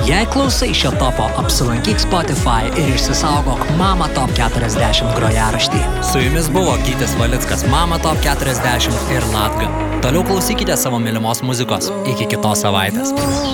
Jei klausai šio topo, apsilankyk Spotify ir išsisaugok Mama Top 40 grojaraštį. Su jumis buvo Gytis Valickas, Mama Top 40 ir Latga. Toliau klausykite savo mylimos muzikos. Iki kitos savaitės.